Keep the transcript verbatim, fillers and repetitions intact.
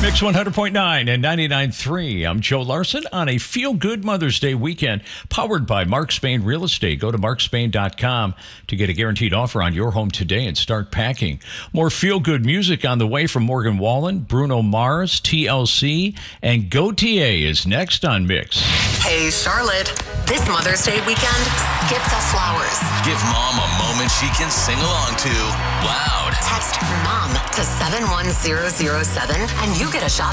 Mix one hundred point nine and ninety-nine point three. I'm Joe Larson on a feel-good Mother's Day weekend powered by Mark Spain Real Estate. Go to mark spain dot com to get a guaranteed offer on your home today and start packing. More feel-good music on the way from Morgan Wallen, Bruno Mars, T L C, and Gautier is next on Mix. Hey, Charlotte. This Mother's Day weekend, skip the flowers. Give mom a moment she can sing along to loud. Text MOM to seven one zero zero seven and you get a shot